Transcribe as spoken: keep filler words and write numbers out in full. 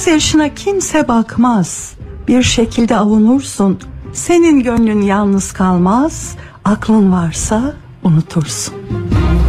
Gözyaşına kimse bakmaz. Bir şekilde avunursun. Senin gönlün yalnız kalmaz. Aklın varsa unutursun.